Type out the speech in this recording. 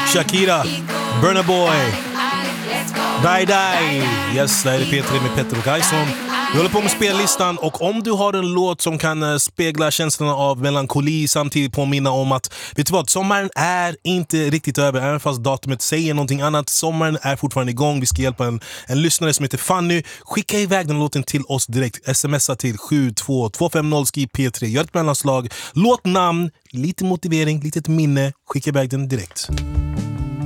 Shakira, Burna Boy, Die. Yes, det är P3 med Petter och Gaison. Vi håller på med spellistan, och om du har en låt som kan spegla känslorna av melankoli, samtidigt påminna om att, vet du vad, sommaren är inte riktigt över, även fast datumet säger någonting annat. Sommaren är fortfarande igång. Vi ska hjälpa en lyssnare som heter Fanny. Skicka iväg den låten till oss direkt. Smsa till 72250, skriv P3, gör ett mellanslag, låt namn, lite motivering, litet minne. Skicka iväg den direkt.